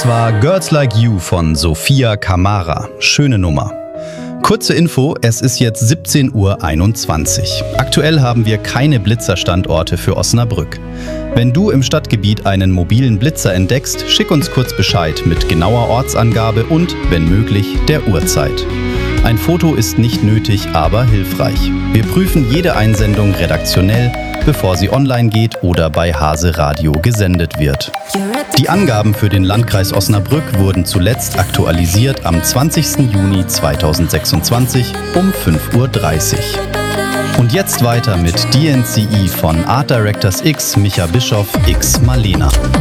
Das war Girls Like You von Sophia Kamara. Schöne Nummer. Kurze Info, es ist jetzt 17:21 Uhr. Aktuell haben wir keine Blitzerstandorte für Osnabrück. Wenn du im Stadtgebiet einen mobilen Blitzer entdeckst, schick uns kurz Bescheid mit genauer Ortsangabe und, wenn möglich, der Uhrzeit. Ein Foto ist nicht nötig, aber hilfreich. Wir prüfen jede Einsendung redaktionell, bevor sie online geht oder bei Hase Radio gesendet wird. Die Angaben für den Landkreis Osnabrück wurden zuletzt aktualisiert am 20. Juni 2026 um 5:30 Uhr. Und jetzt weiter mit DNCE von Art Directors X Micha Bischoff x Malena.